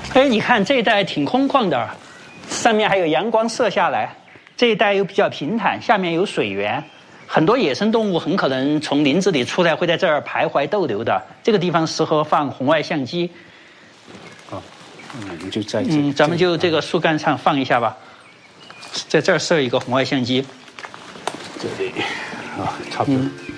哎，你看这一带挺空旷的，上面还有阳光射下来，这一带又比较平坦，下面有水源，很多野生动物很可能从林子里出来，会在这儿徘徊逗留的。这个地方适合放红外相机。 哦，我们就在这。 咱们就这个树干上放一下吧，在这儿设一个红外相机。 这里啊，差不多。